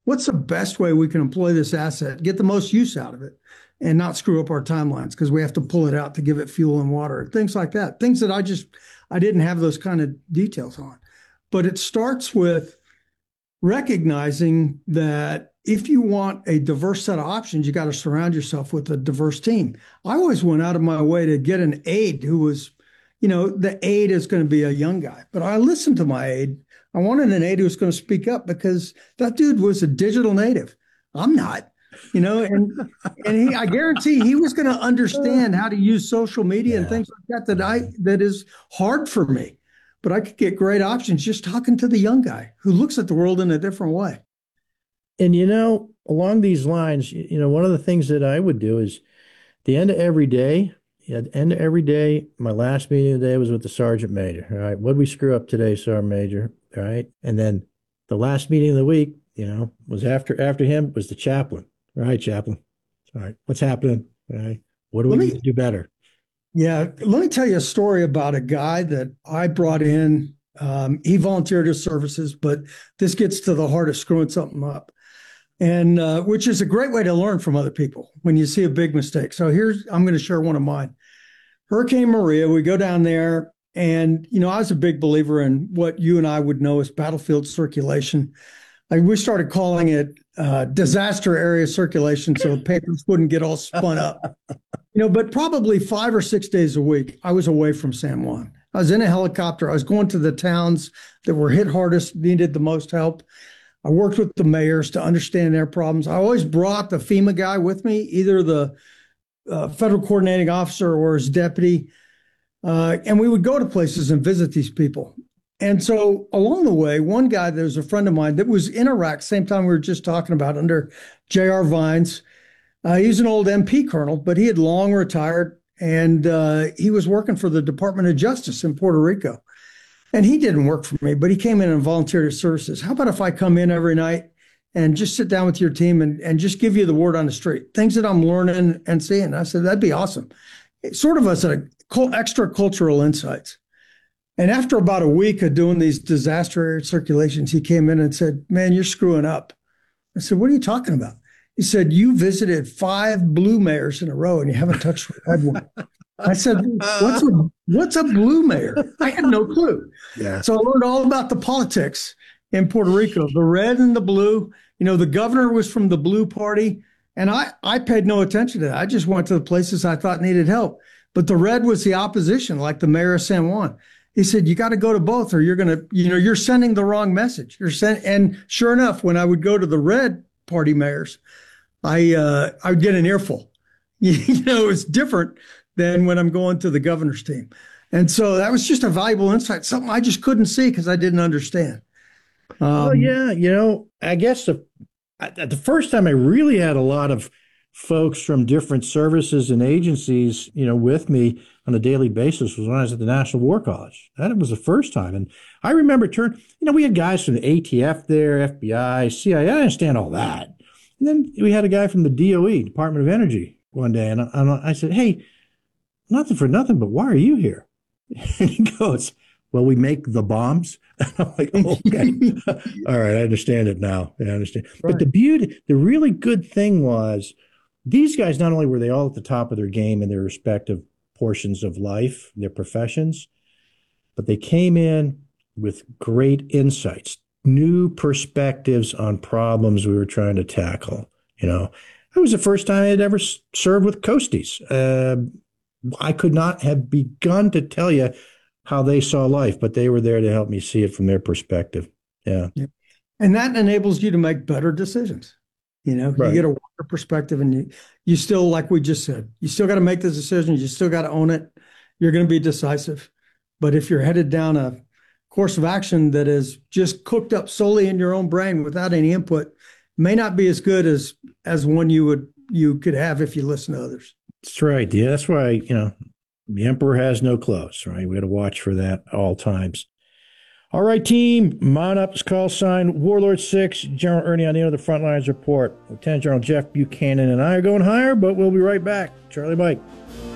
what's the best way we can employ this asset, get the most use out of it, and not screw up our timelines because we have to pull it out to give it fuel and water, things like that. Things that I didn't have those kind of details on. But it starts with recognizing that if you want a diverse set of options, you got to surround yourself with a diverse team. I always went out of my way to get an aide who was, the aide is going to be a young guy, but I listened to my aide. I wanted an aide who was going to speak up because that dude was a digital native. I'm not, and I guarantee he was going to understand how to use social media and things like that is hard for me. But I could get great options just talking to the young guy who looks at the world in a different way. And along these lines, one of the things that I would do is at the end of every day, my last meeting of the day was with the sergeant major. All right, what did we screw up today, sergeant major? All right, and then the last meeting of the week, was after him was the chaplain. All right, chaplain. All right, what's happening? All right, what do we need to do better? Yeah, let me tell you a story about a guy that I brought in. He volunteered his services, but this gets to the heart of screwing something up, and which is a great way to learn from other people when you see a big mistake. So I'm going to share one of mine. Hurricane Maria, we go down there, and I was a big believer in what you and I would know as battlefield circulation. We started calling it disaster area circulation so papers wouldn't get all spun up. But probably 5 or 6 days a week, I was away from San Juan. I was in a helicopter. I was going to the towns that were hit hardest, needed the most help. I worked with the mayors to understand their problems. I always brought the FEMA guy with me, either the federal coordinating officer or his deputy. And we would go to places and visit these people. And so along the way, one guy that was a friend of mine that was in Iraq, same time we were just talking about, under J.R. Vines. He was an old MP colonel, but he had long retired, and he was working for the Department of Justice in Puerto Rico. And he didn't work for me, but he came in and volunteered his services. How about if I come in every night and just sit down with your team and just give you the word on the street, things that I'm learning and seeing? I said, that'd be awesome. It's sort of as extra cultural insights. And after about a week of doing these disaster area circulations, he came in and said, man, you're screwing up. I said, what are you talking about? He said, you visited 5 blue mayors in a row and you haven't touched the red one. I said, what's a blue mayor? I had no clue. Yeah. So I learned all about the politics in Puerto Rico, the red and the blue. The governor was from the blue party. And I paid no attention to that. I just went to the places I thought needed help. But the red was the opposition, like the mayor of San Juan. He said, you got to go to both or you're going to, you're sending the wrong message. And sure enough, when I would go to the red party mayors, I would get an earful. It's different than when I'm going to the governor's team. And so that was just a valuable insight, something I just couldn't see because I didn't understand. I guess the first time I really had a lot of folks from different services and agencies, with me on a daily basis was when I was at the National War College. That was the first time. And I remember we had guys from the ATF there, FBI, CIA. I understand all that. And then we had a guy from the DOE, Department of Energy, one day. And I said, hey, nothing for nothing, but why are you here? And he goes, well, we make the bombs. And I'm like, okay. All right, I understand it now. I understand. Right. But the really good thing was these guys, not only were they all at the top of their game in their respective portions of life, their professions, but they came in with great insights, new perspectives on problems we were trying to tackle. It was the first time I had ever served with Coasties. I could not have begun to tell you how they saw life, but they were there to help me see it from their perspective. Yeah. And that enables you to make better decisions. Right. You get a wider perspective and you still, like we just said, you still got to make the decisions. You still got to own it. You're going to be decisive. But if you're headed down a course of action that is just cooked up solely in your own brain without any input, may not be as good as one you could have if you listen to others. That's right. Yeah, that's why, the emperor has no clothes, right? We got to watch for that at all times. All right, team, mount up, call sign Warlord 6, General Ernie on the end of the front lines report. Lieutenant General Jeff Buchanan and I are going higher, but we'll be right back. Charlie Mike.